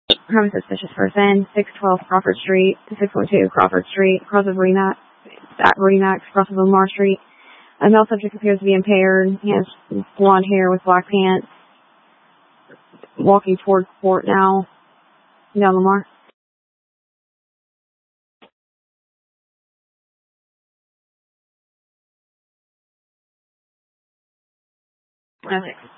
Having suspicious person, 612 Crawford Street, 612 Crawford Street, across of Remax, across of Lamar Street. A male subject appears to be impaired. He has blonde hair with black pants. Walking towards court now. Down Lamar. Okay.